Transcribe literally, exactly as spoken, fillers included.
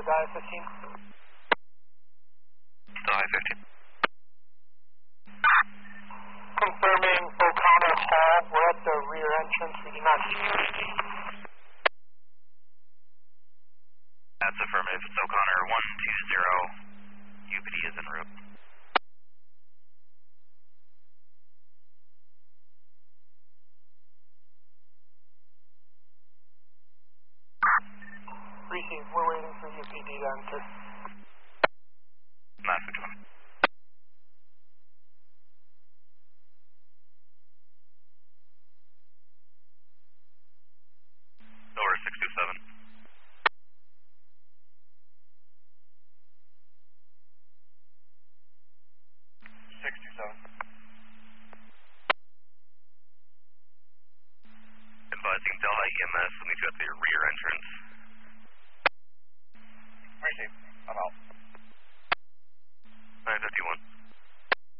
with I fifteen. Still I fifteen. Confirming O'Connor Hall. We're at the rear entrance. We do not see U P D. That's affirmative. It's O'Connor one two zero. U P D is en route. Receive. We're waiting for U P D to enter. nine fifty-one. Over six two seven. six two seven. Advising Delhi E M S, let me check the rear entrance. Receive. I'm out. nine fifty-one.